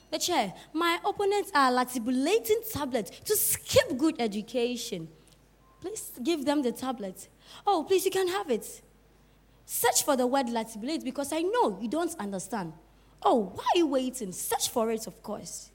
The chair, my opponents are latibulating tablets to skip good education. Please give them the tablet. Oh, please, you can have it. Search for the word latibulate because I know you don't understand. Oh, why are you waiting? Search for it, of course.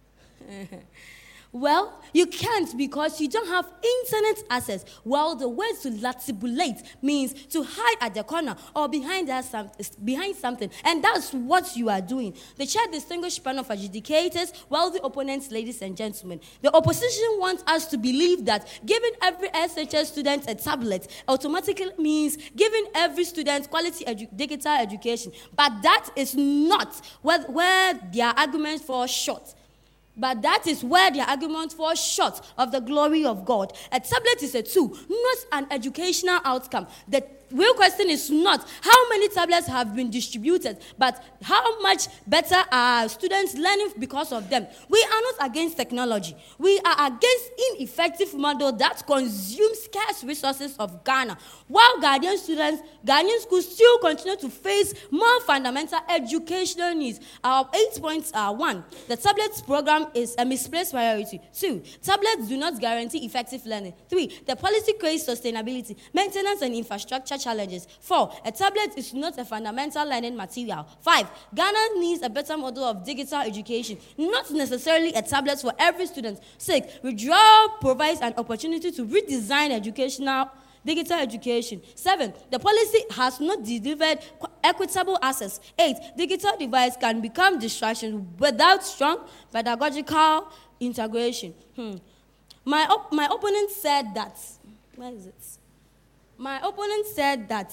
Well, you can't because you don't have internet access. Well, the word to latibulate means to hide at the corner or behind something. And that's what you are doing. The chair distinguished panel of adjudicators, wealthy opponents, ladies and gentlemen. The opposition wants us to believe that giving every SHS student a tablet automatically means giving every student quality digital education. But that is not where their arguments fall short. But that is where the argument falls short of the glory of God. A tablet is a tool, not an educational outcome. The real question is not how many tablets have been distributed, but how much better are students learning because of them. We are not against technology. We are against ineffective model that consumes scarce resources of Ghana. While Ghanaian schools still continue to face more fundamental educational needs. Our 8 points are: 1, the tablets program is a misplaced priority. 2, tablets do not guarantee effective learning. 3, the policy creates sustainability, maintenance, and infrastructure challenges. 4, a tablet is not a fundamental learning material. 5, Ghana needs a better model of digital education, not necessarily a tablet for every student. 6, withdrawal provides an opportunity to redesign digital education. 7, the policy has not delivered equitable access. 8, digital device can become distraction without strong pedagogical integration. My opponent said that. Where is it? My opponent said that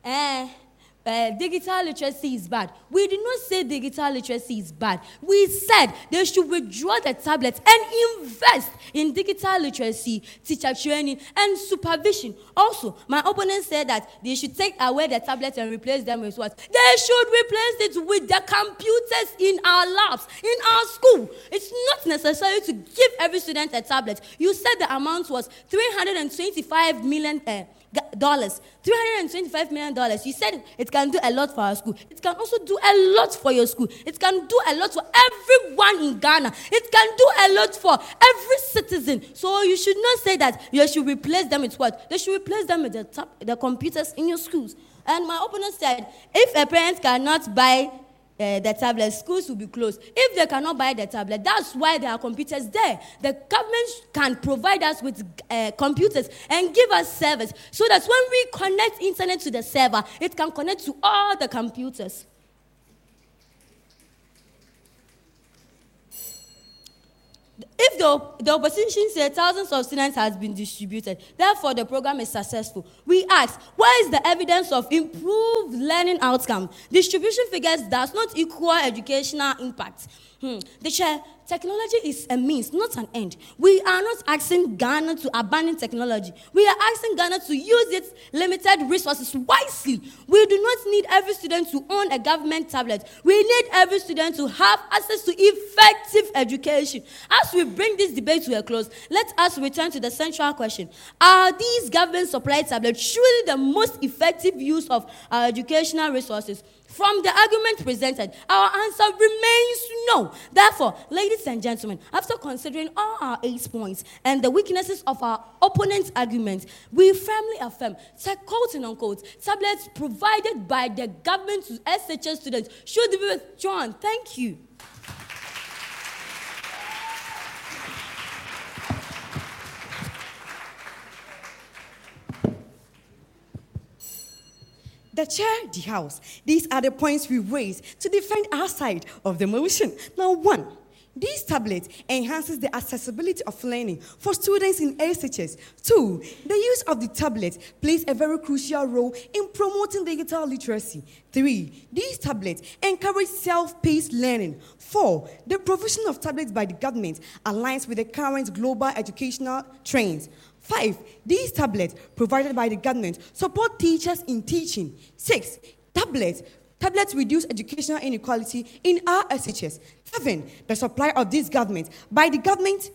digital literacy is bad. We did not say digital literacy is bad. We said they should withdraw the tablets and invest in digital literacy, teacher training, and supervision. Also, my opponent said that they should take away the tablets and replace them with what? They should replace it with the computers in our labs, in our school. It's not necessary to give every student a tablet. You said the amount was $325 million. $325 million. You said it can do a lot for our school. It can also do a lot for your school. It can do a lot for everyone in Ghana. It can do a lot for every citizen. So you should not say that you should replace them with what? They should replace them with the computers in your schools. And my opponent said, if a parent cannot buy the tablet, schools will be closed. If they cannot buy the tablet, that's why there are computers there. The government can provide us with computers and give us service so that when we connect internet to the server, it can connect to all the computers. If the opposition says thousands of students has been distributed, therefore the program is successful, we ask, where is the evidence of improved learning outcome? Distribution figures does not equal educational impact. The chair, technology is a means, not an end. We are not asking Ghana to abandon technology. We are asking Ghana to use its limited resources wisely. We do not need every student to own a government tablet. We need every student to have access to effective education. As we bring this debate to a close, let us return to the central question. Are these government-supplied tablets truly the most effective use of our educational resources? From the argument presented, our answer remains no. Therefore, ladies and gentlemen, after considering all our 8 points and the weaknesses of our opponent's argument, we firmly affirm, quote and unquote, tablets provided by the government to SHS students should be withdrawn. Thank you. The chair, the House. These are the points we raised to defend our side of the motion. Now, 1, these tablets enhances the accessibility of learning for students in SHS. 2, the use of the tablet plays a very crucial role in promoting digital literacy. 3, these tablets encourage self-paced learning. 4, the provision of tablets by the government aligns with the current global educational trends. 5, these tablets provided by the government support teachers in teaching. 6, tablets Tablets reduce educational inequality in our SHS. 7. The supply of these tablets by the government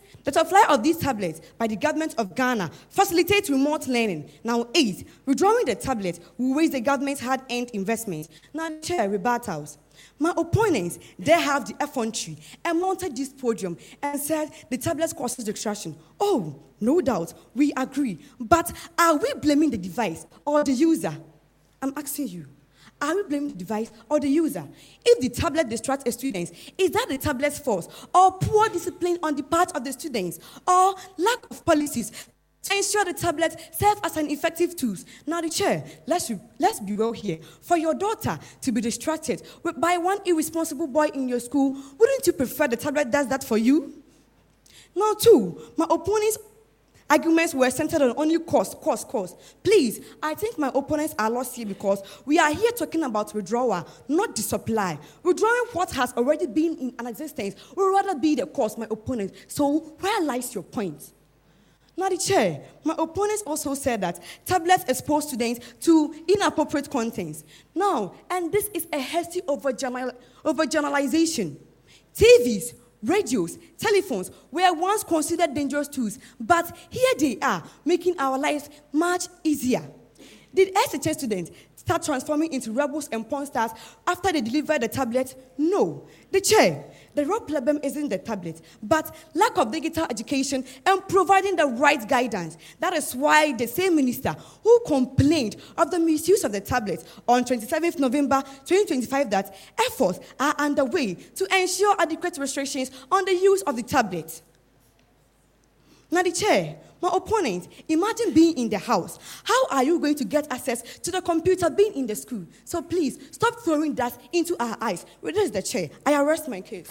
of Ghana facilitates remote learning. Now 8. Withdrawing the tablets will raise the government's hard-earned investment. Now, Chair, rebuttals. My opponents, they have the effrontery and mounted this podium and said the tablets causes distraction. Oh, no doubt, we agree. But are we blaming the device or the user? I'm asking you. Are we blaming the device or the user? If the tablet distracts a student, is that the tablet's fault or poor discipline on the part of the students or lack of policies to ensure the tablets serve as an effective tool? Now, the Chair, let's be real here. For your daughter to be distracted by one irresponsible boy in your school, wouldn't you prefer the tablet does that for you? Now, 2, my opponents' arguments were centered on only cost. Please, I think my opponents are lost here because we are here talking about withdrawal, not the supply. Withdrawing what has already been in an existence will rather be the cost, my opponents. So where lies your point? Now, the Chair, my opponents also said that tablets expose students to inappropriate contents. Now, and this is a hasty overgeneralization. TVs, radios, telephones were once considered dangerous tools, but here they are, making our lives much easier. Did SHS students start transforming into rebels and porn stars after they delivered the tablet? No. The Chair, the real problem isn't the tablet, but lack of digital education and providing the right guidance. That is why the same minister who complained of the misuse of the tablet on 27th November 2025 that efforts are underway to ensure adequate restrictions on the use of the tablet. Now, the Chair, my opponent, imagine being in the house. How are you going to get access to the computer being in the school? So please, stop throwing that into our eyes. This is the Chair. I arrest my case.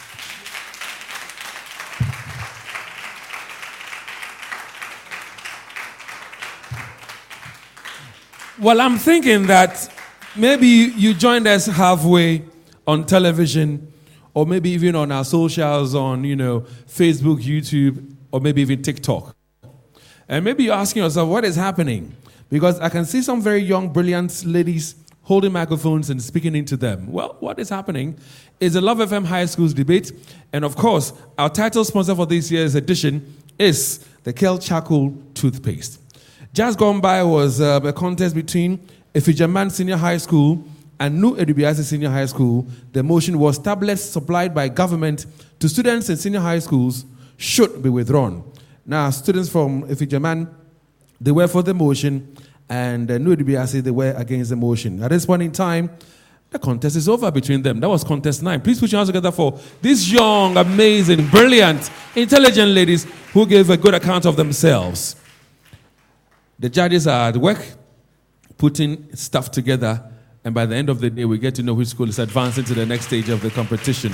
Well, I'm thinking that maybe you joined us halfway on television, or maybe even on our socials on, Facebook, YouTube, or maybe even TikTok. And maybe you're asking yourself, what is happening? Because I can see some very young, brilliant ladies holding microphones and speaking into them. Well, what is happening is the Love FM High Schools debate. And of course, our title sponsor for this year's edition is the Kel Charcoal Toothpaste. Just gone by was a contest between Ifijaman Senior High School and New Edubiase Senior High School. The motion was tablets supplied by government to students in senior high schools should be withdrawn. Now, students from Ifijaman, they were for the motion, and New Edubiase, they were against the motion. At this point in time, the contest is over between them. That was contest 9. Please put your hands together for these young, amazing, brilliant, intelligent ladies who gave a good account of themselves. The judges are at work, putting stuff together, and by the end of the day, we get to know which school is advancing to the next stage of the competition.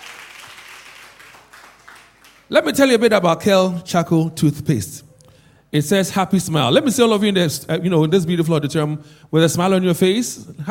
Let me tell you a bit about Kel Charcoal Toothpaste. It says happy smile. Let me see all of you in this, in this beautiful auditorium with a smile on your face.